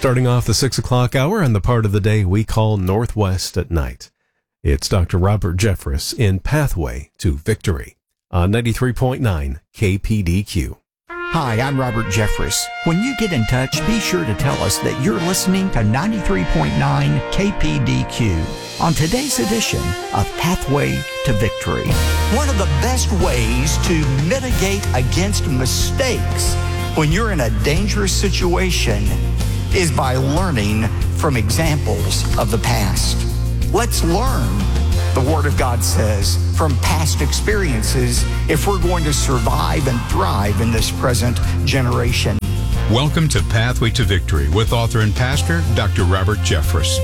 Starting off the 6 o'clock hour and the part of the day we call Northwest at Night. It's Dr. Robert Jeffress in Pathway to Victory on 93.9 KPDQ. Hi, I'm Robert Jeffress. When you get in touch, be sure to tell us that you're listening to 93.9 KPDQ on today's edition of Pathway to Victory. One of the best ways to mitigate against mistakes when you're in a dangerous situation is by learning from examples of the past. Let's learn, the Word of God says, from past experiences if we're going to survive and thrive in this present generation. Welcome to Pathway to Victory with author and pastor Dr. Robert Jeffress.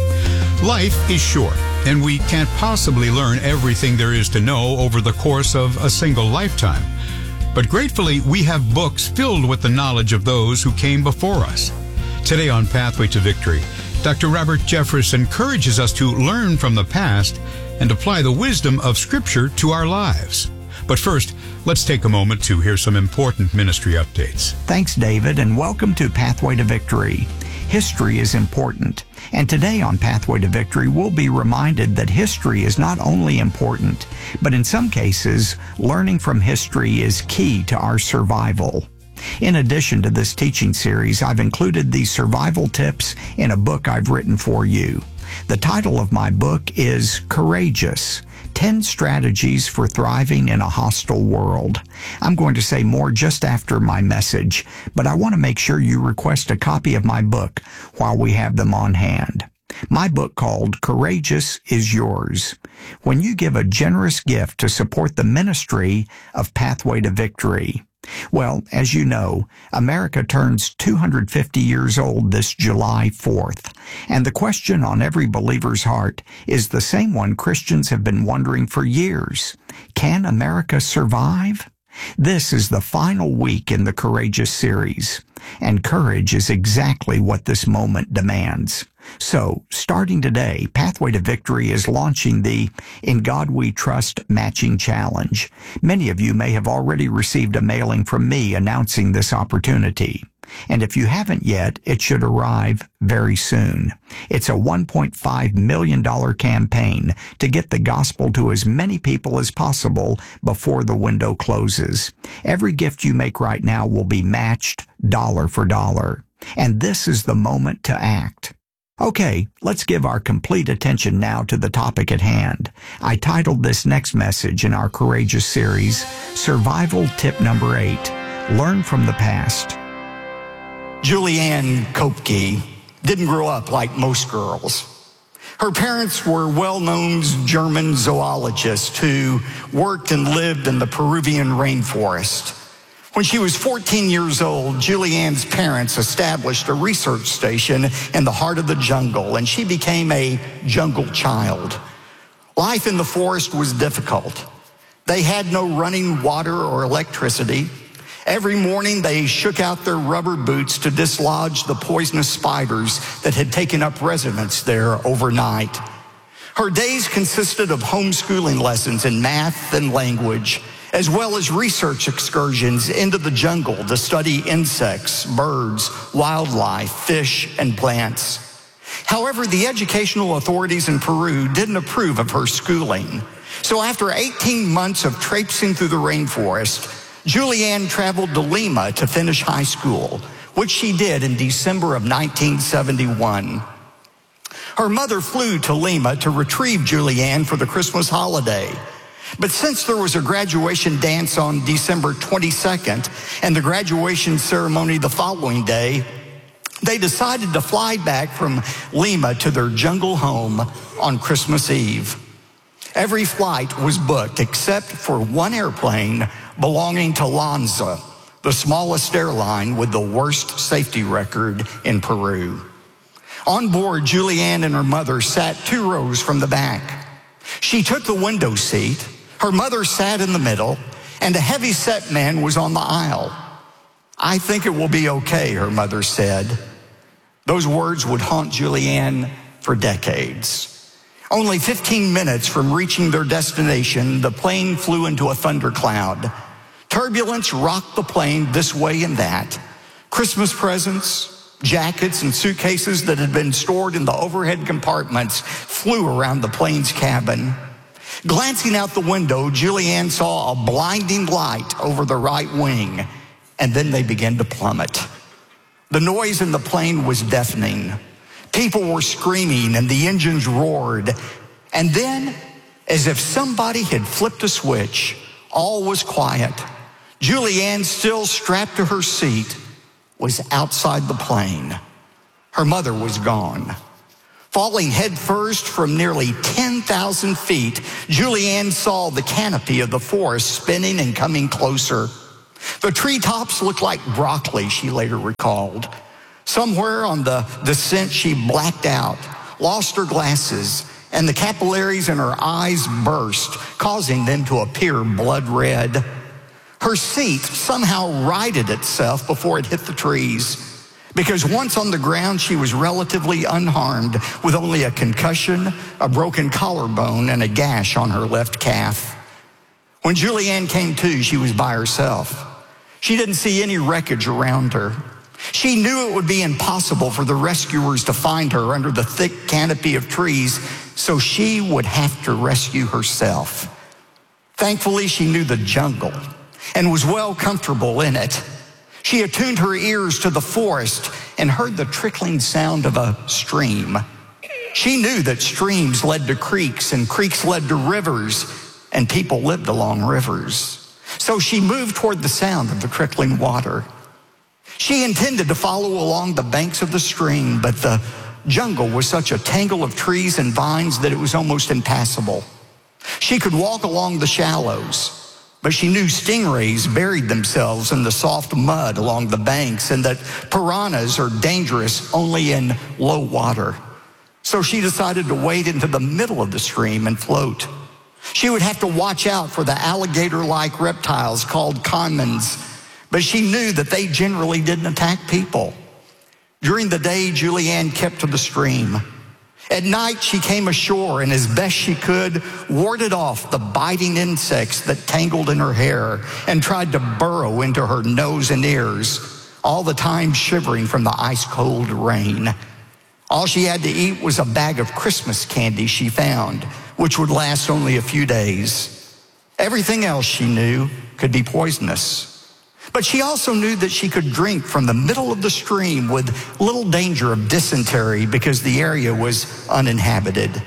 Life is short, and we can't possibly learn everything there is to know over the course of a single lifetime. But gratefully, we have books filled with the knowledge of those who came before us. Today on Pathway to Victory, Dr. Robert Jeffress encourages us to learn from the past and apply the wisdom of Scripture to our lives. But first, let's take a moment to hear some important ministry updates. Thanks, David, and welcome to Pathway to Victory. History is important, and today on Pathway to Victory, we'll be reminded that history is not only important, but in some cases, learning from history is key to our survival. In addition to this teaching series, I've included these survival tips in a book I've written for you. The title of my book is Courageous: 10 Strategies for Thriving in a Hostile World. I'm going to say more just after my message, but I want to make sure you request a copy of my book while we have them on hand. My book, called Courageous, is yours. When you give a generous gift to support the ministry of Pathway to Victory. Well, as you know, America turns 250 years old this July 4th, and the question on every believer's heart is the same one Christians have been wondering for years. Can America survive? This is the final week in the Courageous series, and courage is exactly what this moment demands. So, starting today, Pathway to Victory is launching the In God We Trust Matching Challenge. Many of you may have already received a mailing from me announcing this opportunity. And if you haven't yet, it should arrive very soon. It's a $1.5 million campaign to get the gospel to as many people as possible before the window closes. Every gift you make right now will be matched dollar for dollar. And this is the moment to act. Okay, let's give our complete attention now to the topic at hand. I titled this next message in our Courageous series, Survival Tip Number 8, Learn from the Past. Julianne Kopke didn't grow up like most girls. Her parents were well-known German zoologists who worked and lived in the Peruvian rainforest. When she was 14 years old, Julianne's parents established a research station in the heart of the jungle, and she became a jungle child. Life in the forest was difficult. They had no running water or electricity. Every morning, they shook out their rubber boots to dislodge the poisonous spiders that had taken up residence there overnight. Her days consisted of homeschooling lessons in math and language, as well as research excursions into the jungle to study insects, birds, wildlife, fish, and plants. However, the educational authorities in Peru didn't approve of her schooling. So after 18 months of traipsing through the rainforest, Julianne traveled to Lima to finish high school, which she did in December of 1971. Her mother flew to Lima to retrieve Julianne for the Christmas holiday. But since there was a graduation dance on December 22nd and the graduation ceremony the following day, they decided to fly back from Lima to their jungle home on Christmas Eve. Every flight was booked except for one airplane belonging to Lanza, the smallest airline with the worst safety record in Peru. On board, Julianne and her mother sat 2 rows from the back. She took the window seat, her mother sat in the middle, and a heavy-set man was on the aisle. "I think it will be okay," her mother said. Those words would haunt Julianne for decades. Only 15 minutes from reaching their destination, the plane flew into a thundercloud. Turbulence rocked the plane this way and that. Christmas presents, Jackets and suitcases that had been stored in the overhead compartments flew around the plane's cabin. Glancing out the window, Julianne saw a blinding light over the right wing, and then they began to plummet. The noise in the plane was deafening. People were screaming and the engines roared. And then, as if somebody had flipped a switch, all was quiet. Julianne, still strapped to her seat, was outside the plane. Her mother was gone. Falling headfirst from nearly 10,000 feet, Julianne saw the canopy of the forest spinning and coming closer. The treetops looked like broccoli, she later recalled. Somewhere on the descent, she blacked out, lost her glasses, and the capillaries in her eyes burst, causing them to appear blood red. Her seat somehow righted itself before it hit the trees, because once on the ground, she was relatively unharmed, with only a concussion, a broken collarbone, and a gash on her left calf. When Julianne came to, she was by herself. She didn't see any wreckage around her. She knew it would be impossible for the rescuers to find her under the thick canopy of trees, so she would have to rescue herself. Thankfully, she knew the jungle and was well comfortable in it. She attuned her ears to the forest and heard the trickling sound of a stream. She knew that streams led to creeks and creeks led to rivers, and people lived along rivers. So she moved toward the sound of the trickling water. She intended to follow along the banks of the stream, but the jungle was such a tangle of trees and vines that it was almost impassable. She could walk along the shallows, but she knew stingrays buried themselves in the soft mud along the banks and that piranhas are dangerous only in low water. So she decided to wade into the middle of the stream and float. She would have to watch out for the alligator-like reptiles called caimans, but she knew that they generally didn't attack people. During the day, Julianne kept to the stream. At night, she came ashore and, as best she could, warded off the biting insects that tangled in her hair and tried to burrow into her nose and ears, all the time shivering from the ice-cold rain. All she had to eat was a bag of Christmas candy she found, which would last only a few days. Everything else, she knew, could be poisonous. But she also knew that she could drink from the middle of the stream with little danger of dysentery because the area was uninhabited.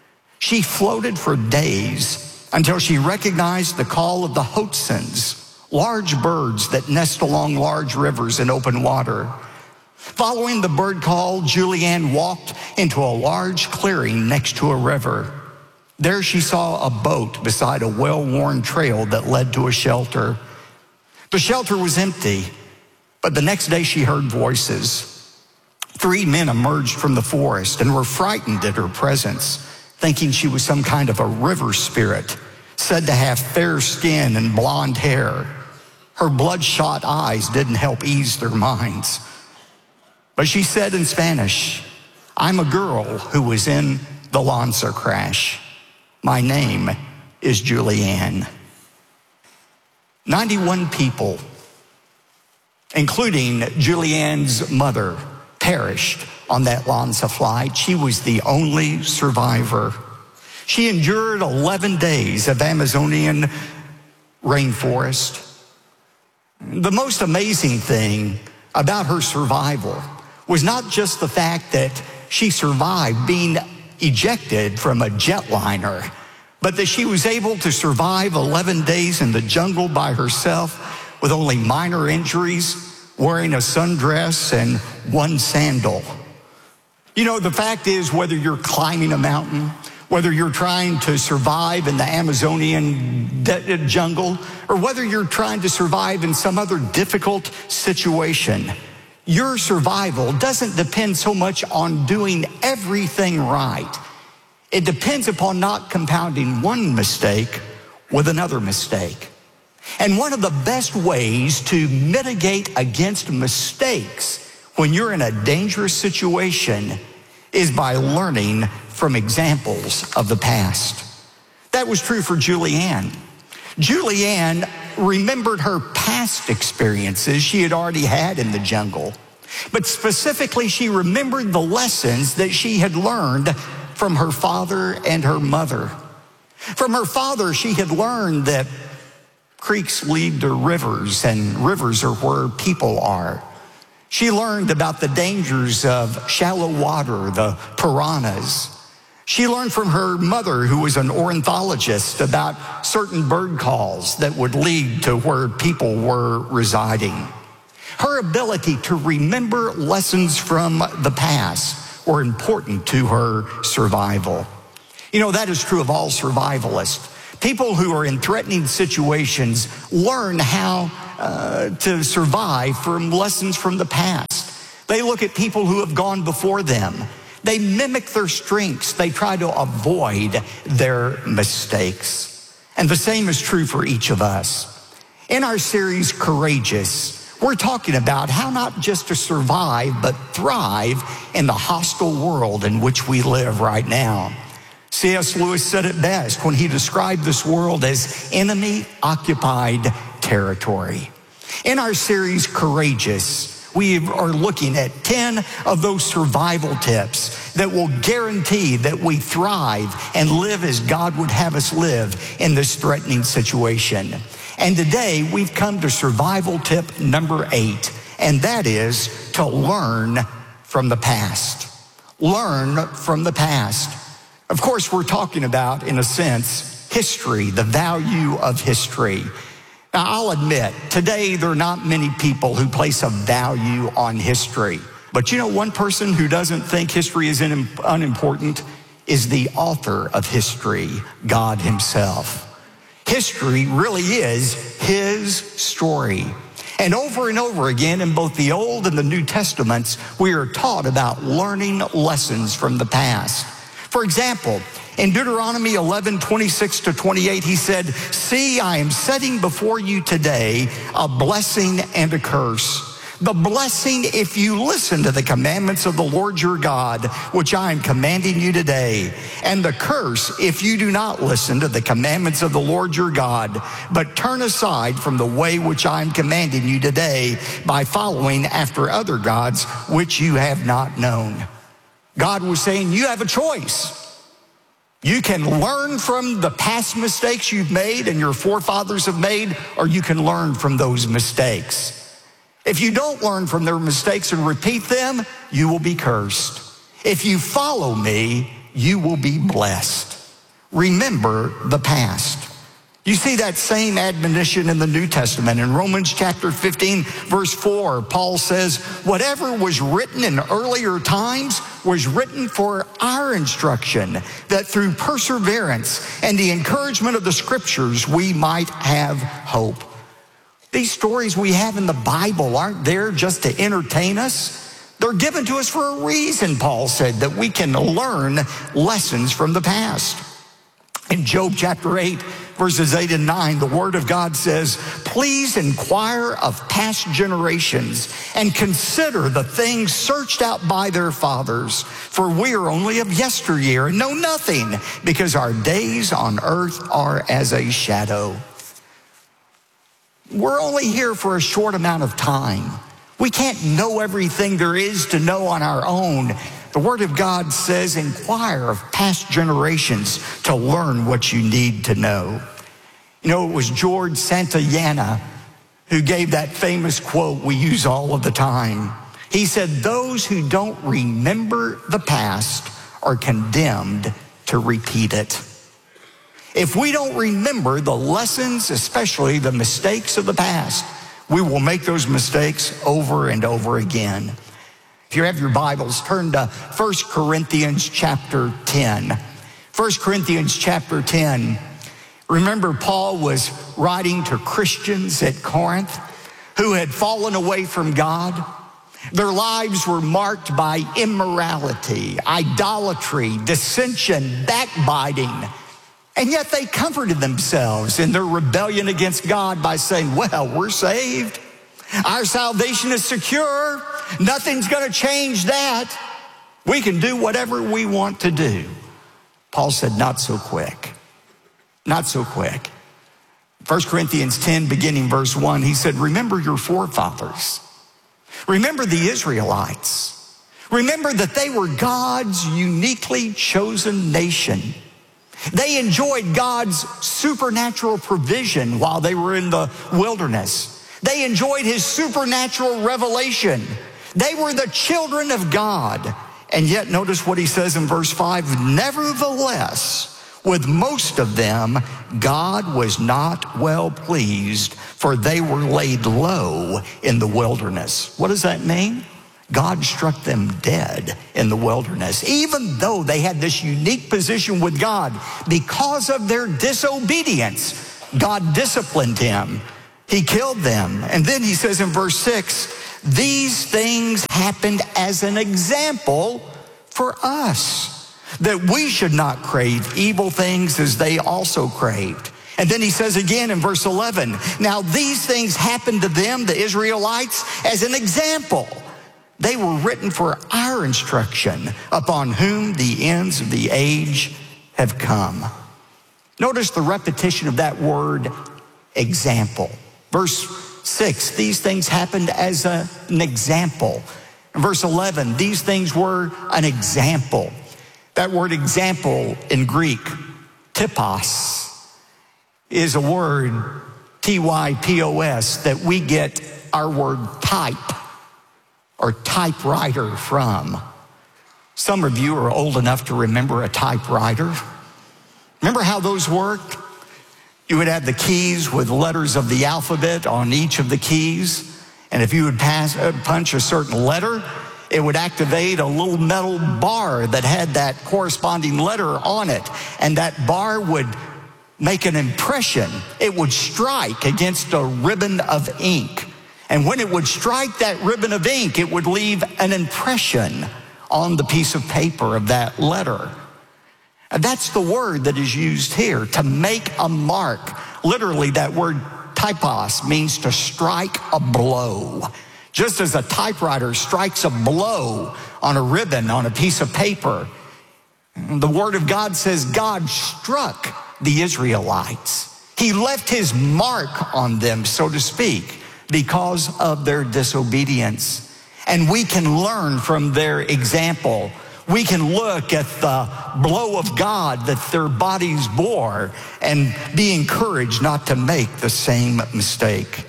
She floated for days until she recognized the call of the hoatzins, large birds that nest along large rivers in open water. Following the bird call, Julianne walked into a large clearing next to a river. There she saw a boat beside a well-worn trail that led to a shelter. The shelter was empty, but the next day she heard voices. 3 men emerged from the forest and were frightened at her presence, thinking she was some kind of a river spirit, said to have fair skin and blonde hair. Her bloodshot eyes didn't help ease their minds. But she said in Spanish, "I'm a girl who was in the Lanza crash. My name is Julianne." 91 people, including Julianne's mother, perished on that Lanza flight. She was the only survivor. She endured 11 days of Amazonian rainforest. The most amazing thing about her survival was not just the fact that she survived being ejected from a jetliner, but that she was able to survive 11 days in the jungle by herself with only minor injuries, wearing a sundress and 1 sandal. You know, the fact is, whether you're climbing a mountain, whether you're trying to survive in the Amazonian jungle, or whether you're trying to survive in some other difficult situation, your survival doesn't depend so much on doing everything right. It depends upon not compounding one mistake with another mistake. And one of the best ways to mitigate against mistakes when you're in a dangerous situation is by learning from examples of the past. That was true for Julianne. Julianne remembered her past experiences she had already had in the jungle. But specifically, she remembered the lessons that she had learned from her father and her mother. From her father, she had learned that creeks lead to rivers, and rivers are where people are. She learned about the dangers of shallow water, the piranhas. She learned from her mother, who was an ornithologist, about certain bird calls that would lead to where people were residing. Her ability to remember lessons from the past were important to her survival. You know, that is true of all survivalists. People who are in threatening situations learn how to survive from lessons from the past. They look at people who have gone before them. They mimic their strengths. They try to avoid their mistakes. And the same is true for each of us. In our series, Courageous, we're talking about how not just to survive, but thrive in the hostile world in which we live right now. C.S. Lewis said it best when he described this world as enemy-occupied territory. In our series, Courageous, we are looking at 10 of those survival tips that will guarantee that we thrive and live as God would have us live in this threatening situation. And today, we've come to survival tip number 8, and that is to learn from the past. Learn from the past. Of course, we're talking about, in a sense, history, the value of history. Now, I'll admit, today there are not many people who place a value on history. But you know, one person who doesn't think history is unimportant is the author of history, God himself. History really is his story. And over again in both the Old and the New Testaments, we are taught about learning lessons from the past. For example, in Deuteronomy 11:26-28, he said, "See, I am setting before you today a blessing and a curse. The blessing if you listen to the commandments of the Lord your God, which I am commanding you today. And the curse if you do not listen to the commandments of the Lord your God, but turn aside from the way which I am commanding you today by following after other gods which you have not known." God was saying, you have a choice. You can learn from the past mistakes you've made and your forefathers have made, or you can learn from those mistakes. If you don't learn from their mistakes and repeat them, you will be cursed. If you follow me, you will be blessed. Remember the past. You see that same admonition in the New Testament. In Romans chapter 15, verse 4, Paul says, "Whatever was written in earlier times was written for our instruction, that through perseverance and the encouragement of the scriptures, we might have hope." These stories we have in the Bible aren't there just to entertain us. They're given to us for a reason, Paul said, that we can learn lessons from the past. In Job chapter 8, verses 8 and 9, the word of God says, "Please inquire of past generations and consider the things searched out by their fathers. For we are only of yesteryear and know nothing, because our days on earth are as a shadow." We're only here for a short amount of time. We can't know everything there is to know on our own. The Word of God says, inquire of past generations to learn what you need to know. You know, it was George Santayana who gave that famous quote we use all of the time. He said, "Those who don't remember the past are condemned to repeat it." If we don't remember the lessons, especially the mistakes of the past, we will make those mistakes over and over again. If you have your Bibles, turn to 1 Corinthians chapter 10. 1 Corinthians chapter 10. Remember, Paul was writing to Christians at Corinth who had fallen away from God. Their lives were marked by immorality, idolatry, dissension, backbiting. And yet they comforted themselves in their rebellion against God by saying, well, we're saved. Our salvation is secure. Nothing's going to change that. We can do whatever we want to do. Paul said, not so quick. Not so quick. 1 Corinthians 10, beginning verse 1, he said, remember your forefathers Remember the Israelites. Remember that they were God's uniquely chosen nation. They enjoyed God's supernatural provision while they were in the wilderness. They enjoyed his supernatural revelation. They were the children of God. And yet notice what he says in verse 5, nevertheless, with most of them, God was not well pleased, for they were laid low in the wilderness. What does that mean? God struck them dead in the wilderness, even though they had this unique position with God. Because of their disobedience, God disciplined him. He killed them. And then he says in verse 6, these things happened as an example for us, that we should not crave evil things as they also craved. And then he says again in verse 11, now these things happened to them, the Israelites, as an example. They were written for our instruction, upon whom the ends of the age have come. Notice the repetition of that word, example. Verse 6, these things happened as an example. In verse 11, these things were an example. That word example in Greek, typos, is a word, T-Y-P-O-S, that we get our word type or typewriter from. Some of you are old enough to remember a typewriter. Remember how those worked? You would have the keys with letters of the alphabet on each of the keys. And if you would punch a certain letter, it would activate a little metal bar that had that corresponding letter on it. And that bar would make an impression. It would strike against a ribbon of ink. And when it would strike that ribbon of ink, it would leave an impression on the piece of paper of that letter. And that's the word that is used here, to make a mark. Literally, that word typos means to strike a blow. Just as a typewriter strikes a blow on a ribbon, on a piece of paper, the Word of God says God struck the Israelites. He left his mark on them, so to speak, because of their disobedience. And we can learn from their example. We can look at the blow of God that their bodies bore and be encouraged not to make the same mistake.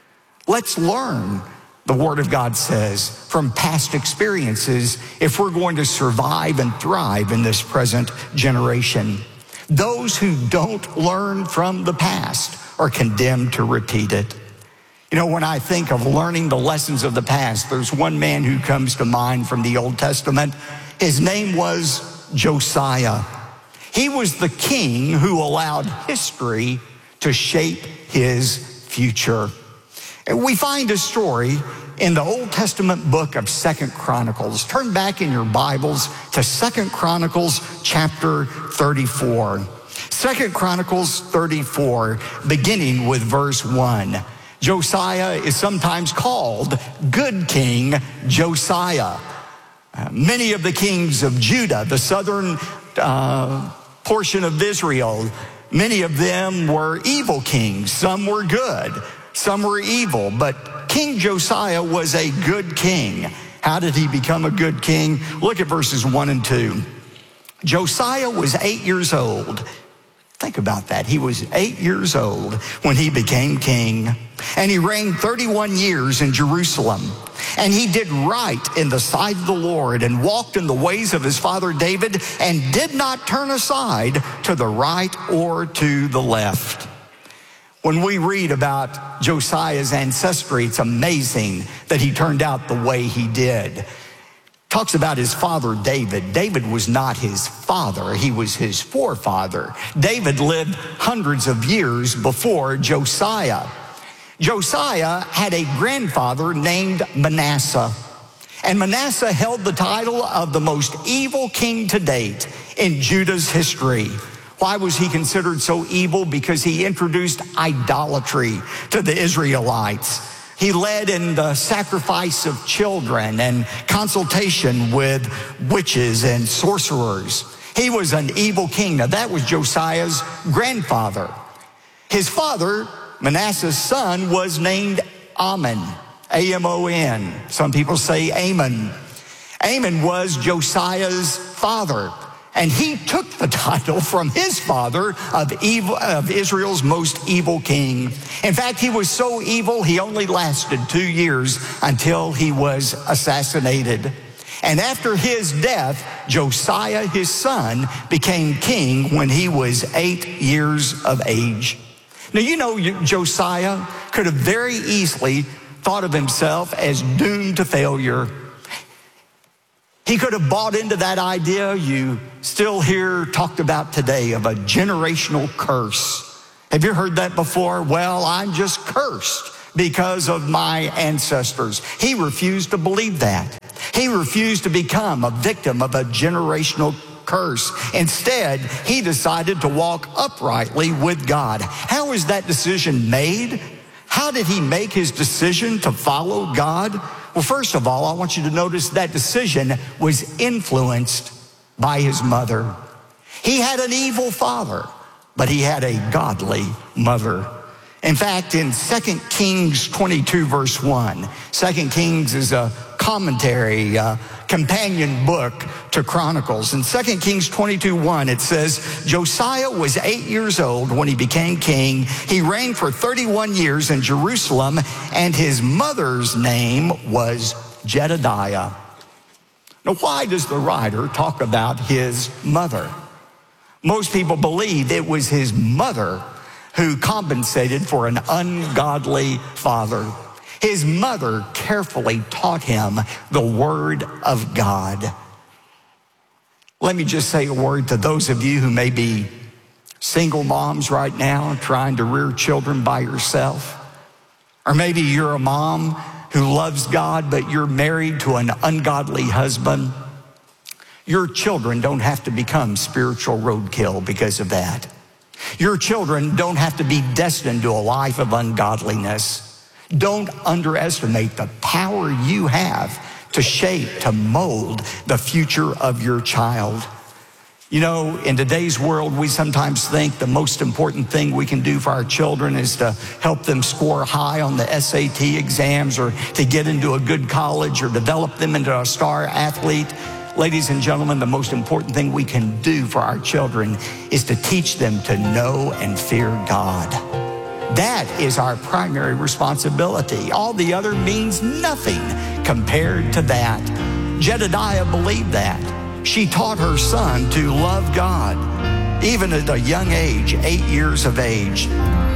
Let's learn, the Word of God says, from past experiences if we're going to survive and thrive in this present generation. Those who don't learn from the past are condemned to repeat it. You know, when I think of learning the lessons of the past, there's one man who comes to mind from the Old Testament. His name was Josiah. He was the king who allowed history to shape his future. And we find a story in the Old Testament book of 2 Chronicles. Turn back in your Bibles to 2 Chronicles chapter 34. 2 Chronicles 34, beginning with verse 1. Josiah is sometimes called Good King Josiah. Many of the kings of Judah, the southern portion of Israel, many of them were evil kings. Some were good, some were evil, but King Josiah was a good king. How did he become a good king? Look at verses 1 and 2. Josiah was 8 years old. Think about that. He was 8 years old when he became king, and he reigned 31 years in Jerusalem. And he did right in the sight of the Lord and walked in the ways of his father David and did not turn aside to the right or to the left. When we read about Josiah's ancestry, it's amazing that he turned out the way he did. Talks about his father David. David was not his father, he was his forefather. David lived hundreds of years before Josiah. Josiah had a grandfather named Manasseh. And Manasseh held the title of the most evil king to date in Judah's history. Why was he considered so evil? Because he introduced idolatry to the Israelites. He led in the sacrifice of children and consultation with witches and sorcerers. He was an evil king. Now, that was Josiah's grandfather. His father, Manasseh's son, was named Amon. A-M-O-N. Some people say Amon. Amon was Josiah's father, and he took the title from his father of Israel's most evil king. In fact, he was so evil, he only lasted 2 years until he was assassinated. And after his death, Josiah, his son, became king when he was 8 years of age. Now, you know, Josiah could have very easily thought of himself as doomed to failure. He could have bought into that idea you still hear talked about today of a generational curse. Have you heard that before? Well, I'm just cursed because of my ancestors. He refused to believe that. He refused to become a victim of a generational curse. Instead, he decided to walk uprightly with God. How was that decision made? How did he make his decision to follow God? Well, first of all, I want you to notice that decision was influenced by his mother. He had an evil father, but he had a godly mother. In fact, in 2 Kings 22, verse 1, 2 Kings is a commentary, companion book to Chronicles. In 2 Kings 22:1, it says, Josiah was 8 years old when he became king. He reigned for 31 years in Jerusalem, and his mother's name was Jedediah. Now, why does the writer talk about his mother? Most people believe it was his mother who compensated for an ungodly father. His mother carefully taught him the Word of God. Let me just say a word to those of you who may be single moms right now trying to rear children by yourself. Or maybe you're a mom who loves God, but you're married to an ungodly husband. Your children don't have to become spiritual roadkill because of that. Your children don't have to be destined to a life of ungodliness. Don't underestimate the power you have to shape, to mold the future of your child. You know, in today's world, we sometimes think the most important thing we can do for our children is to help them score high on the SAT exams, or to get into a good college, or develop them into a star athlete. Ladies and gentlemen, the most important thing we can do for our children is to teach them to know and fear God. That is our primary responsibility. All the other means nothing compared to that. Jedediah believed that. She taught her son to love God, even at a young age, 8 years of age.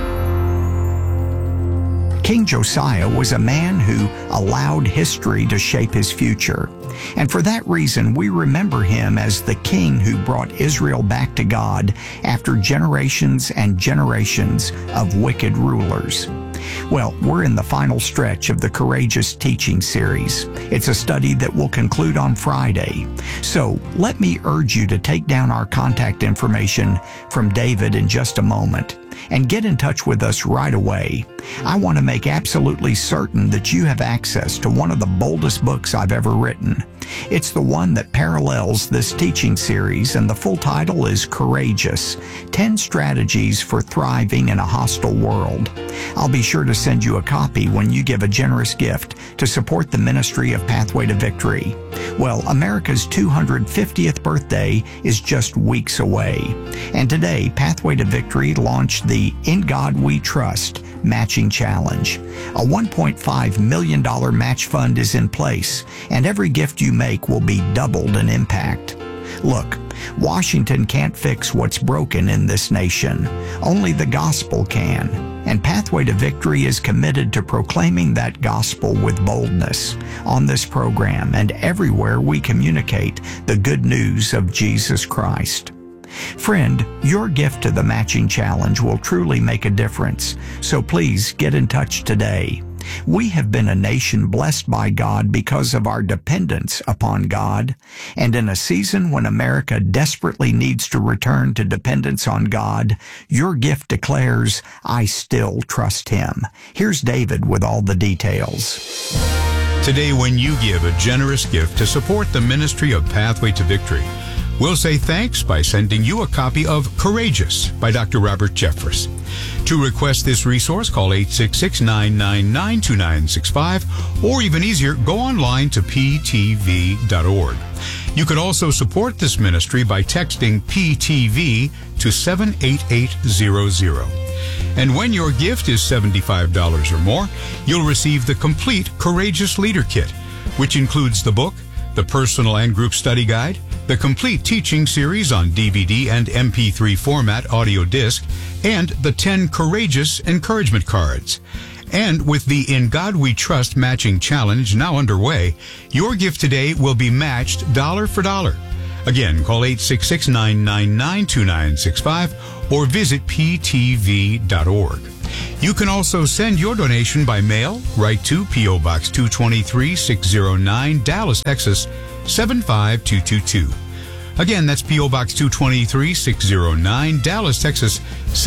King Josiah was a man who allowed history to shape his future. And for that reason, we remember him as the king who brought Israel back to God after generations and generations of wicked rulers. Well, we're in the final stretch of the Courageous Teaching series. It's a study that will conclude on Friday. So let me urge you to take down our contact information from David in just a moment and get in touch with us right away. I want to make absolutely certain that you have access to one of the boldest books I've ever written. It's the one that parallels this teaching series, and the full title is Courageous: 10 Strategies for Thriving in a Hostile World. I'll be sure to send you a copy when you give a generous gift to support the ministry of Pathway to Victory. Well, America's 250th birthday is just weeks away. And today, Pathway to Victory launched the In God We Trust Matching Challenge. A $1.5 million match fund is in place, and every gift you make will be doubled in impact. Look, Washington can't fix what's broken in this nation. Only the gospel can. And Pathway to Victory is committed to proclaiming that gospel with boldness on this program and everywhere we communicate the good news of Jesus Christ. Friend, your gift to the Matching Challenge will truly make a difference, so please get in touch today. We have been a nation blessed by God because of our dependence upon God, and in a season when America desperately needs to return to dependence on God, your gift declares, I still trust Him. Here's David with all the details. Today, when you give a generous gift to support the ministry of Pathway to Victory, We'll say thanks by sending you a copy of Courageous by Dr. Robert Jeffress. To request this resource, call 866-999-2965, or even easier, go online to ptv.org. You can also support this ministry by texting PTV to 78800. And when your gift is $75 or more, you'll receive the complete Courageous Leader Kit, which includes the book, the personal and group study guide, the complete teaching series on DVD and MP3 format audio disc, and the 10 Courageous Encouragement Cards. And with the In God We Trust matching challenge now underway, your gift today will be matched dollar for dollar. Again, call 866-999-2965 or visit ptv.org. You can also send your donation by mail right to P.O. Box 223, 609, Dallas, Texas, 75222. Again, that's P.O. Box 223, 609, Dallas, Texas,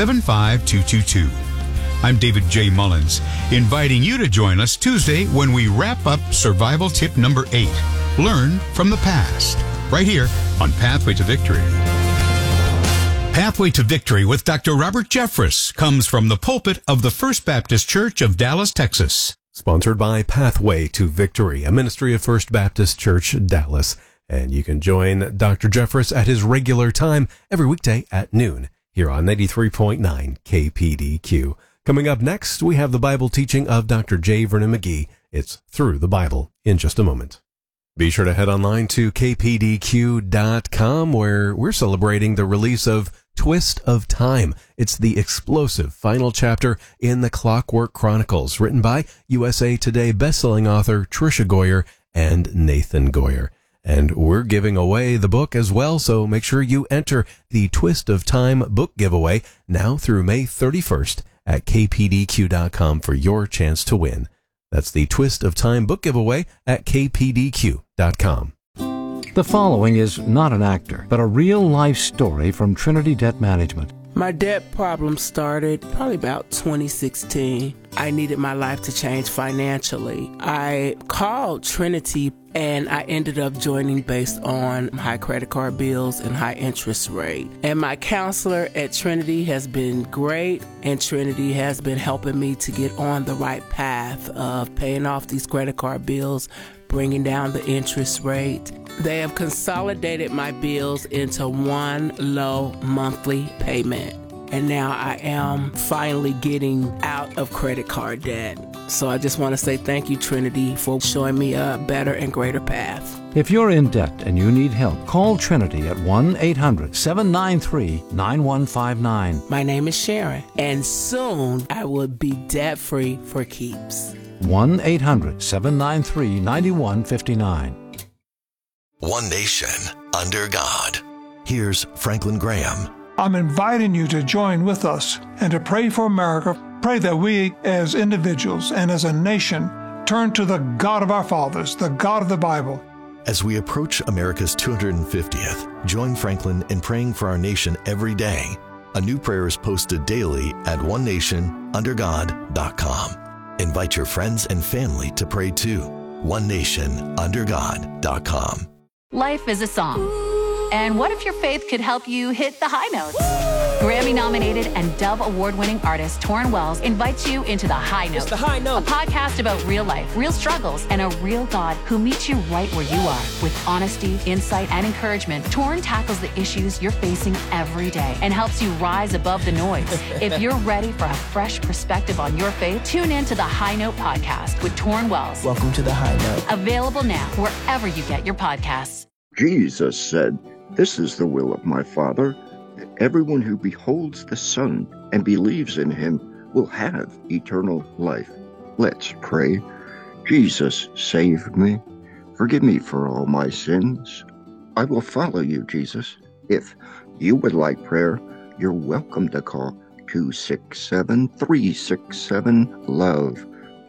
75222. I'm David J. Mullins, inviting you to join us Tuesday when we wrap up Survival Tip number 8, Learn from the Past, right here on Pathway to Victory. Pathway to Victory with Dr. Robert Jeffress comes from the pulpit of the First Baptist Church of Dallas, Texas. Sponsored by Pathway to Victory, a ministry of First Baptist Church, Dallas. And you can join Dr. Jeffress at his regular time every weekday at noon here on 93.9 KPDQ. Coming up next, we have the Bible teaching of Dr. J. Vernon McGee. It's Through the Bible in just a moment. Be sure to head online to kpdq.com, where we're celebrating the release of Twist of Time. It's the explosive final chapter in the Clockwork Chronicles, written by USA Today bestselling author Tricia Goyer and Nathan Goyer. And we're giving away the book as well, so make sure you enter the Twist of Time book giveaway now through May 31st at kpdq.com for your chance to win. That's the Twist of Time book giveaway at kpdq.com. The following is not an actor, but a real-life story from Trinity Debt Management. My debt problem started probably about 2016. I needed my life to change financially. I called Trinity and I ended up joining based on high credit card bills and high interest rate. And my counselor at Trinity has been great, and Trinity has been helping me to get on the right path of paying off these credit card bills, bringing down the interest rate. They have consolidated my bills into one low monthly payment. And now I am finally getting out of credit card debt. So I just want to say thank you, Trinity, for showing me a better and greater path. If you're in debt and you need help, call Trinity at 1-800-793-9159. My name is Sharon, and soon I will be debt-free for keeps. 1-800-793-9159. One nation, under God. Here's Franklin Graham. I'm inviting you to join with us and to pray for America. Pray that we as individuals and as a nation turn to the God of our fathers, the God of the Bible. As we approach America's 250th, join Franklin in praying for our nation every day. A new prayer is posted daily at onenationundergod.com. Invite your friends and family to pray too. onenationundergod.com. Life is a song. And what if your faith could help you hit the high notes? Grammy-nominated and Dove Award-winning artist Torrin Wells invites you into The High Note. It's The High Note. A podcast about real life, real struggles, and a real God who meets you right where you are. With honesty, insight, and encouragement, Torrin tackles the issues you're facing every day and helps you rise above the noise. If you're ready for a fresh perspective on your faith, tune in to The High Note podcast with Torrin Wells. Welcome to The High Note. Available now wherever you get your podcasts. Jesus said, "This is the will of my Father, that everyone who beholds the Son and believes in him will have eternal life." Let's pray. Jesus, save me. Forgive me for all my sins. I will follow you, Jesus. If you would like prayer, you're welcome to call 267-367-LOVE,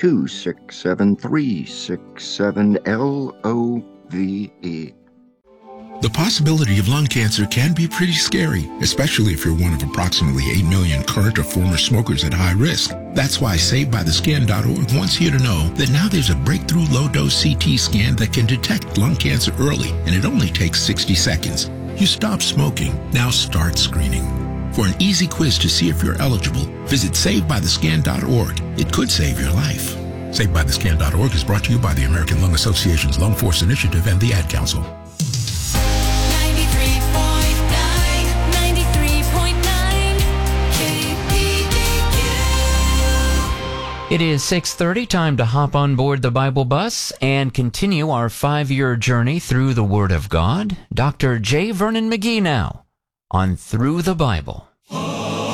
267-367-LOVE. The possibility of lung cancer can be pretty scary, especially if you're one of approximately 8 million current or former smokers at high risk. That's why SavedByTheScan.org wants you to know that now there's a breakthrough low-dose CT scan that can detect lung cancer early, and it only takes 60 seconds. You stopped smoking. Now start screening. For an easy quiz to see if you're eligible, visit SaveByTheScan.org. It could save your life. SaveByTheScan.org is brought to you by the American Lung Association's Lung Force Initiative and the Ad Council. 93.9 KPDQ. It is 6:30, time to hop on board the Bible bus and continue our 5-year journey through the Word of God. Dr. J. Vernon McGee now on Through the Bible.